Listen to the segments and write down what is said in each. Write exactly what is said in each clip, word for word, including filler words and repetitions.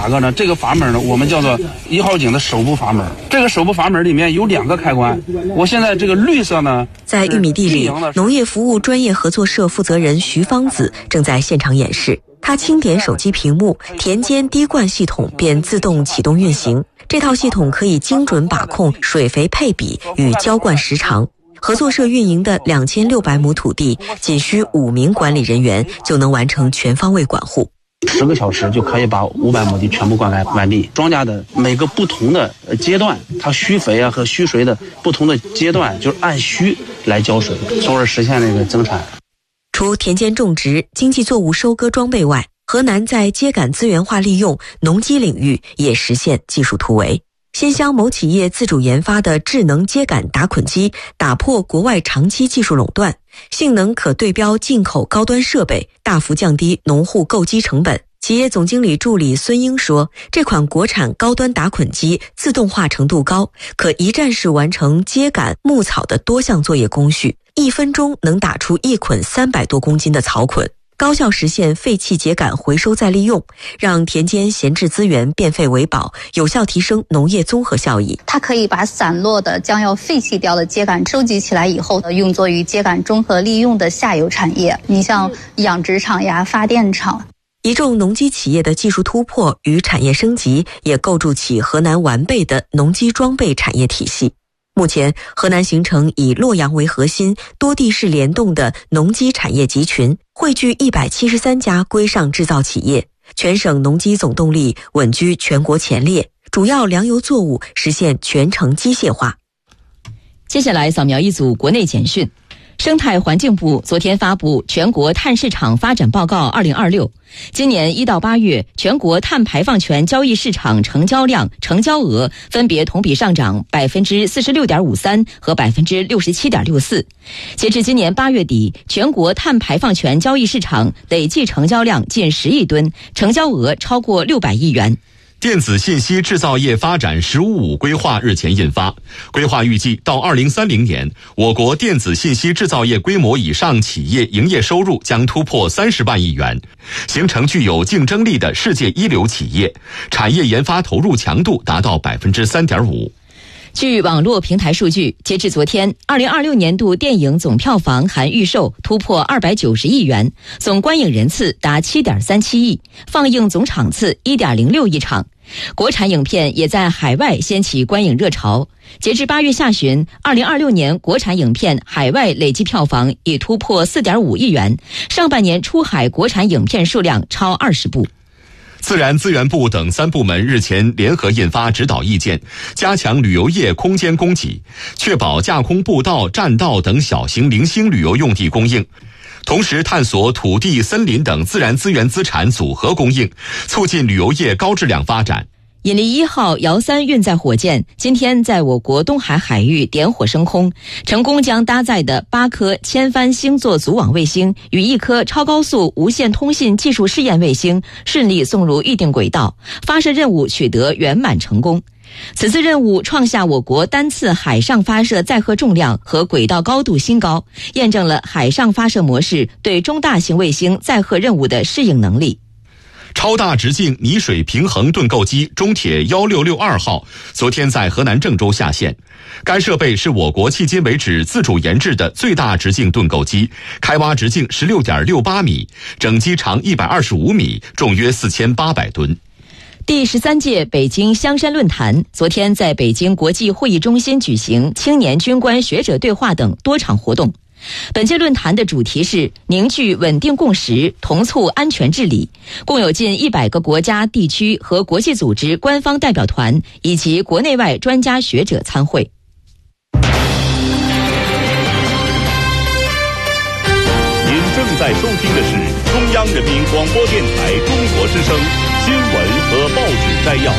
哪个呢？这个阀门呢，我们叫做一号井的手部阀门。这个手部阀门里面有两个开关。我现在这个绿色呢， 在玉米地里，农业服务专业合作社负责人徐芳子正在现场演示。他轻点手机屏幕，田间滴灌系统便自动启动运行。这套系统可以精准把控水肥配比与浇灌时长。合作社运营的两千六百亩土地，仅需五名管理人员就能完成全方位管护。 十个小时就可以把五百亩地全部灌溉完毕。庄稼的每个不同的阶段，它需肥啊和需水的不同的阶段，就是按需来浇水，从而实现那个增产。 除田间种植、经济作物收割装备外，河南在秸秆资源化利用、农机领域也实现技术突围。新乡某企业自主研发的智能秸秆打捆机打破国外长期技术垄断，性能可对标进口高端设备，大幅降低农户购机成本。企业总经理助理孙英说，这款国产高端打捆机自动化程度高，可一站式完成秸秆、牧草的多项作业工序，一分钟能打出一捆三百多公斤的草捆，高效实现废弃秸秆回收再利用，让田间闲置资源变废为宝，有效提升农业综合效益。 它可以把散落的将要废弃掉的秸秆收集起来以后，用作于秸秆综合利用的下游产业，你像养殖场呀、发电厂。 一众农机企业的技术突破与产业升级，也构筑起河南完备的农机装备产业体系。目前，河南形成以洛阳为核心、多地市联动的农机产业集群，汇聚一百七十三家规上制造企业，全省农机总动力稳居全国前列，主要粮油作物实现全程机械化。 接下来扫描一组国内简讯。生态环境部昨天发布全国碳市场发展报告二零二六，今年一到八月，全国碳排放权交易市场成交量、成交额分别同比上涨百分之四十六点五三和百分之六十七点六四。截至今年八月底，全国碳排放权交易市场累计成交量近十亿吨，成交额超过六百亿元。 电子信息制造业发展“十五五”规划日前印发，规划预计到二零三零年，我国电子信息制造业规模以上企业营业收入将突破三十万亿元，形成具有竞争力的世界一流企业，产业研发投入强度达到百分之三点五。 据网络平台数据，截至昨天，二零二六年度电影总票房含预售突破二百九十亿元，总观影人次达七点三七亿，放映总场次一点零六亿场。国产影片也在海外掀起观影热潮。截至八月下旬，二零二六年国产影片海外累计票房已突破四点五亿元，上半年出海国产影片数量超二十部。 自然资源部等三部门日前联合印发指导意见，加强旅游业空间供给，确保架空步道、栈道等小型零星旅游用地供应，同时探索土地、森林等自然资源资产组合供应，促进旅游业高质量发展。 引力一号遥三运载火箭今天在我国东海海域点火升空，成功将搭载的八颗千帆星座组网卫星与一颗超高速无线通信技术试验卫星顺利送入预定轨道，发射任务取得圆满成功。此次任务创下我国单次海上发射载荷重量和轨道高度新高，验证了海上发射模式对中大型卫星载荷任务的适应能力。 超大直径泥水平衡盾构机中铁一六六二号昨天在河南郑州下线，该设备是我国迄今为止自主研制的最大直径盾构机，开挖直径 十六点六八米，整机长一百二十五米，重约四千八百吨。 第十三届北京香山论坛昨天在北京国际会议中心举行青年军官学者对话等多场活动。本届论坛的主题是凝聚稳定共识，同促安全治理，共有近一百个国家、地区和国际组织官方代表团以及国内外专家学者参会。 您正在收听的是中央人民广播电台中国之声新闻和报纸摘要。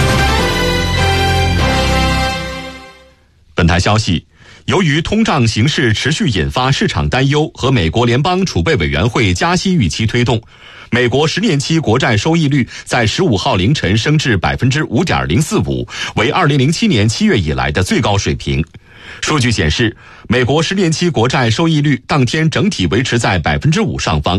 本台消息，由于通胀形势持续引发市场担忧和美国联邦储备委员会加息预期推动，美国十年期国债收益率在十五号凌晨升至 百分之五点零四五， 为二零零七年七月以来的最高水平。数据显示，美国十年期国债收益率当天整体维持在 百分之五 上方。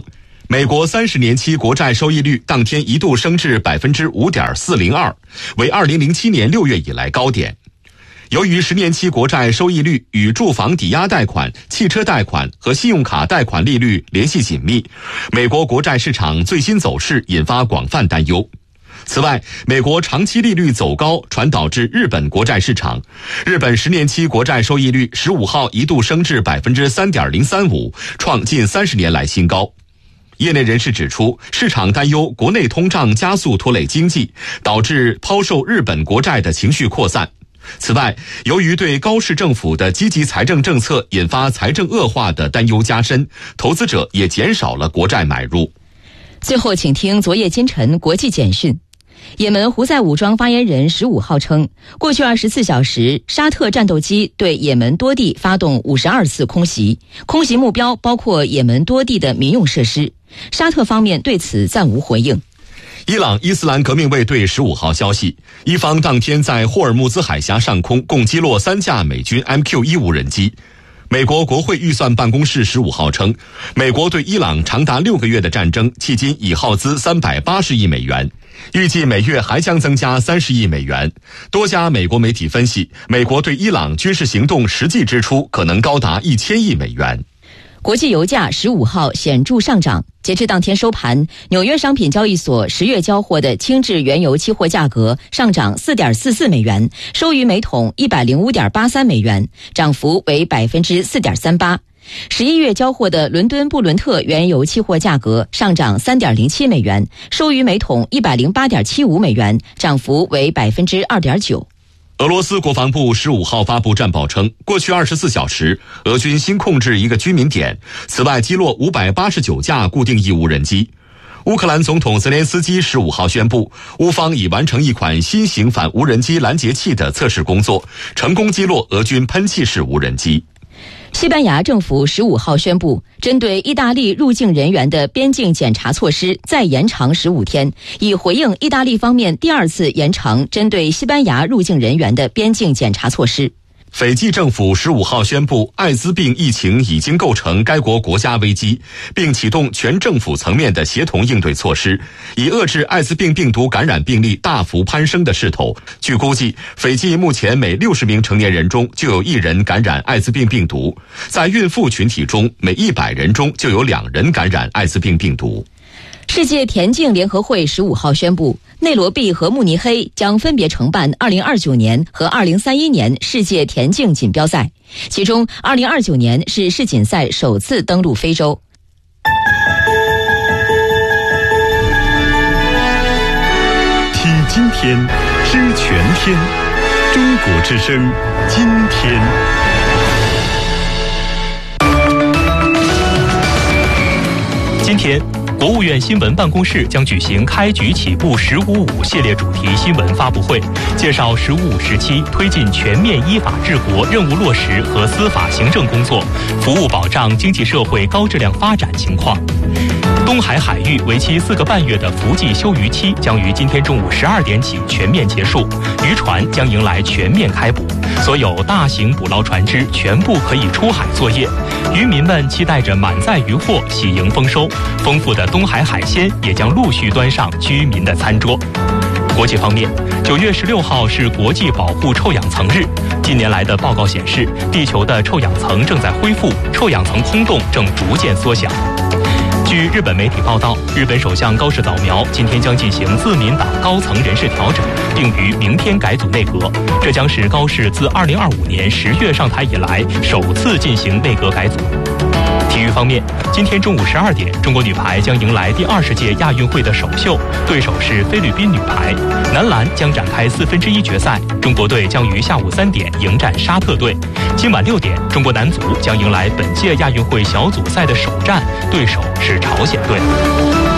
美国三十年期国债收益率当天一度升至 百分之五点四零二， 为二零零七年六月以来高点。由于十年期国债收益率与住房抵押贷款、汽车贷款和信用卡贷款利率联系紧密，美国国债市场最新走势引发广泛担忧。此外，美国长期利率走高传导至日本国债市场，日本十年期国债收益率十五号一度升至 百分之三点零三五， 创近三十年来新高。业内人士指出，市场担忧国内通胀加速拖累经济，导致抛售日本国债的情绪扩散。此外，由于对高市政府的积极财政政策引发财政恶化的担忧加深，投资者也减少了国债买入。 最后，请听昨夜今晨国际简讯。也门胡塞武装发言人十五号称，过去二十四小时，沙特战斗机对也门多地发动五十二次空袭，空袭目标包括也门多地的民用设施。沙特方面对此暂无回应。 伊朗伊斯兰革命卫队十五号消息，伊方当天在霍尔木兹海峡上空共击落三架美军 M Q 一 无人机。美国国会预算办公室十五号称，美国对伊朗长达六个月的战争迄今已耗资三百八十亿美元，预计每月还将增加三十亿美元。多家美国媒体分析，美国对伊朗军事行动实际支出可能高达一千亿美元。 国际油价十五号显著上涨，截至当天收盘，纽约商品交易所十月交货的轻质原油期货价格上涨 四点四四美元，收于每桶 一百零五点八三美元，涨幅为 百分之四点三八。十一月交货的伦敦布伦特原油期货价格上涨 三点零七美元，收于每桶 一百零八点七五美元，涨幅为 百分之二点九。 俄罗斯国防部十五号发布战报称，过去二十四小时，俄军新控制一个居民点，此外击落五百八十九架固定翼无人机。乌克兰总统泽连斯基十五号宣布，乌方已完成一款新型反无人机拦截器的测试工作，成功击落俄军喷气式无人机。 西班牙政府十五号宣布，针对意大利入境人员的边境检查措施再延长十五天，以回应意大利方面第二次延长针对西班牙入境人员的边境检查措施。 斐济政府十五号宣布，艾滋病疫情已经构成该国国家危机，并启动全政府层面的协同应对措施，以遏制艾滋病病毒感染病例大幅攀升的势头。据估计，斐济目前每六十名成年人中就有一人感染艾滋病病毒，在孕妇群体中，每一百人中就有两人感染艾滋病病毒。 世界田径联合会十五号宣布，内罗毕和慕尼黑将分别承办二零二九年和二零三一年世界田径锦标赛，其中二零二九年是世锦赛首次登陆非洲。 听今天，知全天，中国之声，今天。 今天，国务院新闻办公室将举行开局起步十五五系列主题新闻发布会，介绍十五五时期推进全面依法治国任务落实和司法行政工作，服务保障经济社会高质量发展情况。东海海域为期四个半月的伏季休渔期将于今天中午十二点起全面结束，渔船将迎来全面开捕，所有大型捕捞船只全部可以出海作业。渔民们期待着满载渔获喜迎丰收，丰富的东海海鲜也将陆续端上居民的餐桌。国际方面，九月十六号是国际保护臭氧层日。近年来的报告显示，地球的臭氧层正在恢复，臭氧层空洞正逐渐缩小。据日本媒体报道，日本首相高市早苗今天将进行自民党高层人事调整，并于明天改组内阁。这将是高市自二零二五年十月上台以来首次进行内阁改组。体育方面，今天中午十二点，中国女排将迎来第二十届亚运会的首秀，对手是菲律宾女排。男篮将展开四分之一决赛，中国队将于下午三点迎战沙特队。今晚六点，中国男足将迎来本届亚运会小组赛的首战，对手是朝鲜队。